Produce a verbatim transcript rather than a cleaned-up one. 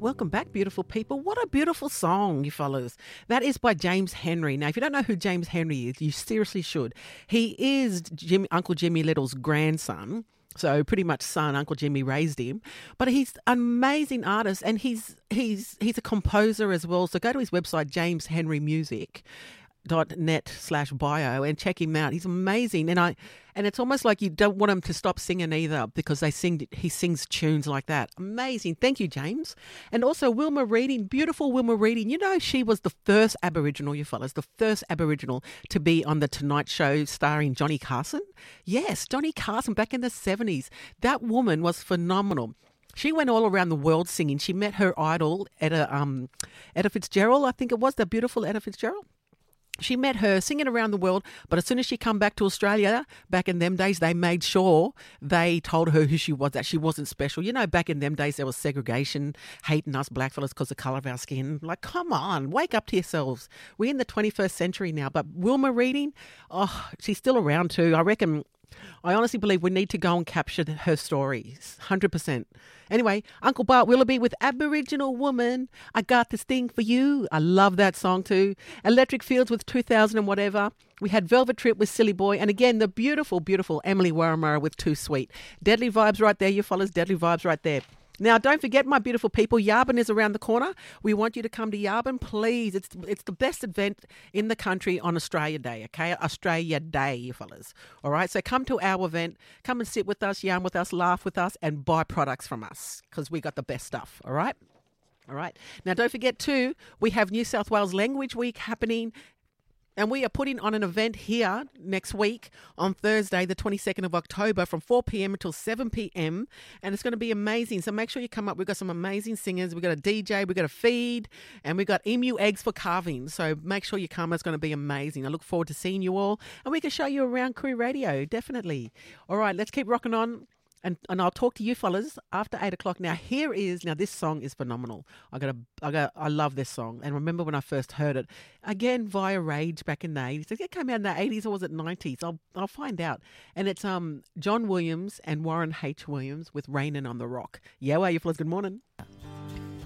Welcome back, beautiful people. What a beautiful song, you fellas. That is by James Henry. Now, if you don't know who James Henry is, you seriously should. He is Jim, Uncle Jimmy Little's grandson. So pretty much son, Uncle Jimmy raised him. But he's an amazing artist, and he's he's he's a composer as well. So go to his website, james henry music dot net slash bio, and check him out. He's amazing. And I and it's almost like you don't want him to stop singing either, because they sing he sings tunes like that. Amazing. Thank you, James. And also Wilma Reading, beautiful Wilma Reading. You know, she was the first Aboriginal, you fellas, the first Aboriginal to be on The Tonight Show starring Johnny Carson. Yes, Johnny Carson back in the seventies. That woman was phenomenal. She went all around the world singing. She met her idol, Etta, um, Etta Fitzgerald, I think it was, the beautiful Etta Fitzgerald. She met her singing around the world, but as soon as she come back to Australia, back in them days, they made sure they told her who she was, that she wasn't special. You know, back in them days, there was segregation, hating us blackfellas because of the colour of our skin. Like, come on, wake up to yourselves. We're in the twenty-first century now. But Wilma Reading, oh, she's still around too. I reckon, I honestly believe we need to go and capture her stories, one hundred percent. Anyway, Uncle Bart Willoughby with Aboriginal Woman, I Got This Thing For You. I love that song too. Electric Fields with two thousand and whatever. We had Velvet Trip with Silly Boy. And again, the beautiful, beautiful Emily Warramurra with Too Sweet. Deadly vibes right there, you fellas. Deadly vibes right there. Now, don't forget, my beautiful people, Yarbin is around the corner. We want you to come to Yarbin, please. It's it's the best event in the country on Australia Day, okay? Australia Day, you fellas. All right? So come to our event. Come and sit with us, yarn with us, laugh with us, and buy products from us, because we got the best stuff, all right? All right. Now, don't forget, too, we have New South Wales Language Week happening. And we are putting on an event here next week on Thursday, the twenty-second of October from four p.m. until seven p.m. And it's going to be amazing. So make sure you come up. We've got some amazing singers. We've got a D J. We've got a feed. And we've got emu eggs for carving. So make sure you come. It's going to be amazing. I look forward to seeing you all. And we can show you around Koori Radio, definitely. All right, let's keep rocking on. And and I'll talk to you fellas after eight o'clock. Now, here is, now this song is phenomenal. I got I got, I love this song. And remember when I first heard it, again, via Rage back in the eighties. It came out in the eighties or was it nineties? I'll I'll find out. And it's um John Williams and Warren H. Williams with Rainin' on the Rock. Yeah, well, you fellas, good morning.